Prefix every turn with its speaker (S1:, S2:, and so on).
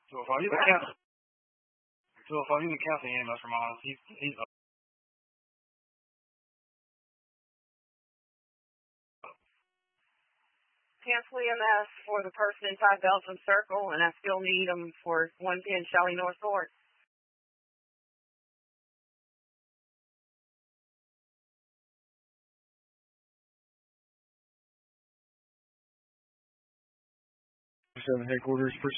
S1: 205. You can cancel. 205. You can cancel the EMS from Miles. He's up.
S2: Cancel EMS for the person inside Belgium Circle, and I still need them for 110 Shelley North Court.
S1: Headquarters,